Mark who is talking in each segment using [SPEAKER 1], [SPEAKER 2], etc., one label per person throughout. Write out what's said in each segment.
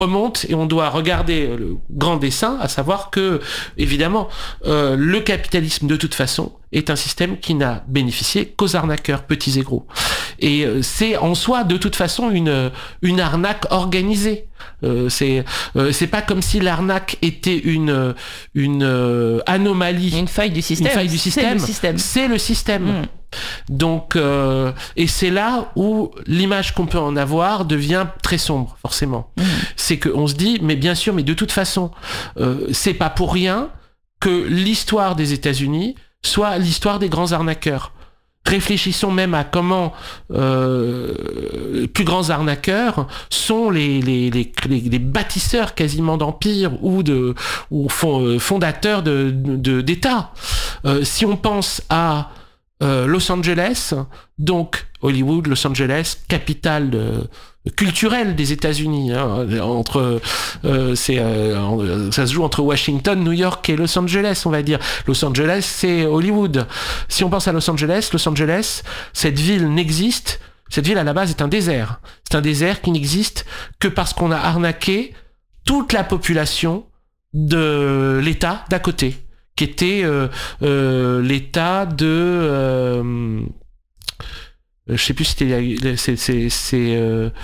[SPEAKER 1] remonte et on doit regarder le grand dessin, à savoir que, évidemment, le capitalisme, de toute façon, est un système qui n'a bénéficié qu'aux arnaqueurs, petits et gros. Et c'est en soi, de toute façon, une arnaque organisée. C'est pas comme si l'arnaque était une anomalie.
[SPEAKER 2] Une faille du système.
[SPEAKER 1] Une faille du système. C'est le système. Donc, et c'est là où l'image qu'on peut en avoir devient très sombre, forcément. C'est qu'on se dit, mais bien sûr, mais de toute façon, c'est pas pour rien que l'histoire des États-Unis soit l'histoire des grands arnaqueurs. Réfléchissons même à comment les plus grands arnaqueurs sont les bâtisseurs quasiment d'empires ou fondateurs d'États. Si on pense à Los Angeles, donc Hollywood, Los Angeles, capitale culturelle des États-Unis. Ça se joue entre Washington, New York et Los Angeles, on va dire. Los Angeles, c'est Hollywood. Si on pense à Los Angeles, cette ville n'existe. Cette ville à la base est un désert. C'est un désert qui n'existe que parce qu'on a arnaqué toute la population de l'État d'à côté, qui était l'État de je sais plus si c'était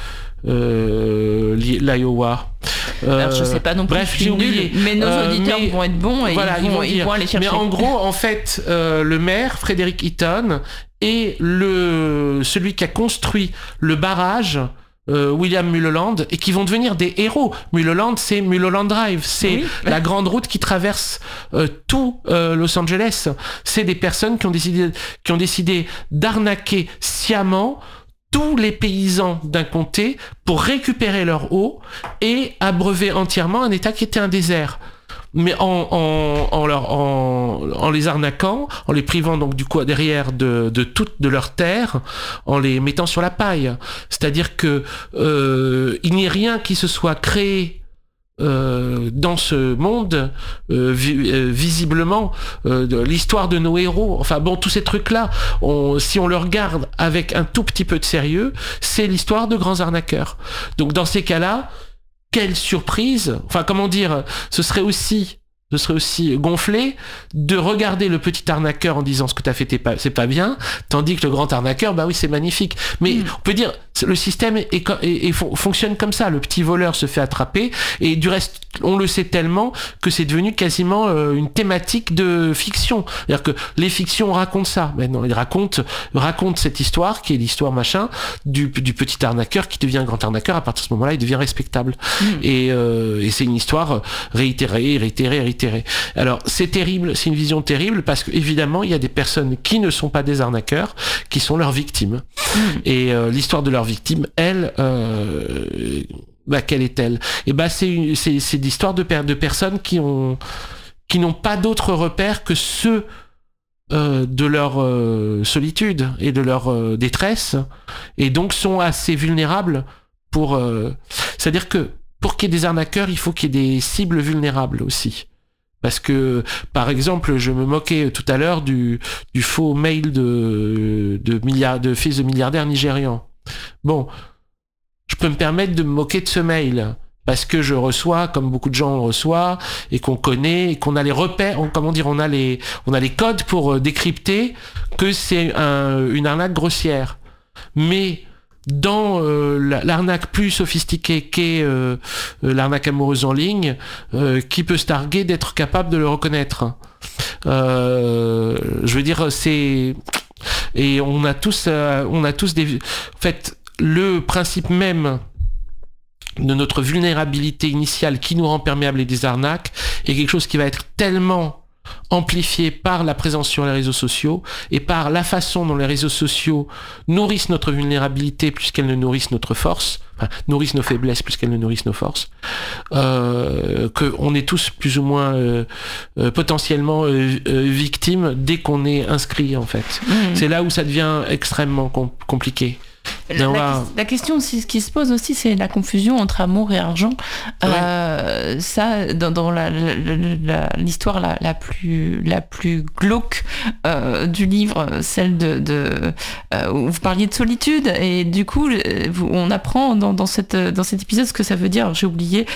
[SPEAKER 1] l'Iowa.
[SPEAKER 2] Alors, je sais pas non plus.
[SPEAKER 1] Bref, j'ai oublié.
[SPEAKER 2] Mais nos auditeurs vont être bons et
[SPEAKER 1] voilà,
[SPEAKER 2] ils vont aller chercher.
[SPEAKER 1] Mais en gros, en fait, le maire Frederick Eaton est celui qui a construit le barrage William Mulholland, et qui vont devenir des héros. Mulholland, c'est Mulholland Drive, c'est la grande route qui traverse tout Los Angeles. C'est des personnes qui ont décidé d'arnaquer sciemment tous les paysans d'un comté pour récupérer leur eau et abreuver entièrement un État qui était un désert. Mais en les arnaquant, en les privant donc du coup derrière de leur terre, en les mettant sur la paille. C'est-à-dire que il n'y a rien qui se soit créé dans ce monde visiblement l'histoire de nos héros, enfin bon, tous ces trucs là, si on le regarde avec un tout petit peu de sérieux, c'est l'histoire de grands arnaqueurs. Donc dans ces cas-là, quelle surprise, enfin comment dire, ce serait aussi gonflé de regarder le petit arnaqueur en disant ce que t'as fait c'est pas bien, tandis que le grand arnaqueur, bah oui, c'est magnifique. Mais on peut dire, le système fonctionne comme ça. Le petit voleur se fait attraper, et du reste, on le sait tellement que c'est devenu quasiment une thématique de fiction. C'est-à-dire que les fictions racontent ça. Maintenant, ils racontent cette histoire qui est l'histoire machin du petit arnaqueur qui devient un grand arnaqueur. À partir de ce moment-là, il devient respectable. Et c'est une histoire réitérée. Alors, c'est terrible, c'est une vision terrible, parce que évidemment, il y a des personnes qui ne sont pas des arnaqueurs, qui sont leurs victimes. Et l'histoire de leurs victimes, elle, quelle est-elle ? Et c'est l'histoire de personnes qui n'ont pas d'autres repères que ceux de leur solitude et de leur détresse, et donc sont assez vulnérables pour... C'est-à-dire que pour qu'il y ait des arnaqueurs, il faut qu'il y ait des cibles vulnérables aussi. Parce que, par exemple, je me moquais tout à l'heure du faux mail de fils de milliardaires nigérians. Bon, je peux me permettre de me moquer de ce mail, parce que je reçois, comme beaucoup de gens le reçoivent, et qu'on connaît, et qu'on a les repères, on a les codes pour décrypter que c'est une arnaque grossière. Mais dans l'arnaque plus sophistiquée qu'est l'arnaque amoureuse en ligne, qui peut se targuer d'être capable de le reconnaître. Je veux dire, et on a tous des... En fait, le principe même de notre vulnérabilité initiale qui nous rend perméables à des arnaques est quelque chose qui va être tellement amplifié par la présence sur les réseaux sociaux et par la façon dont les réseaux sociaux nourrissent notre vulnérabilité plus qu'elles ne nourrissent notre force, enfin, nourrissent nos faiblesses plus qu'elles ne nourrissent nos forces, qu'on est tous plus ou moins potentiellement victimes dès qu'on est inscrit, en fait. C'est là où ça devient extrêmement compliqué.
[SPEAKER 2] La question aussi, ce qui se pose aussi, c'est la confusion entre amour et argent. Ça, dans l'histoire la plus glauque du livre, celle où vous parliez de solitude, et du coup, on apprend dans cet épisode ce que ça veut dire. J'ai oublié